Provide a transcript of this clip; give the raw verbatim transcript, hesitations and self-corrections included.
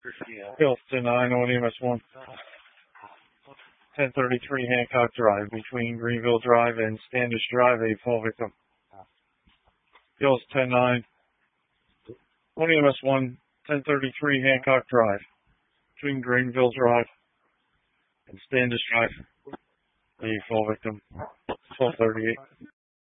Hills ten nine on E M S one. ten thirty-three Hancock Drive between Greenville Drive and Standish Drive, a fall victim. Hills ten nine on E M S one, ten thirty-three Hancock Drive between Greenville Drive and Standish Drive, a fall victim. twelve thirty-eight.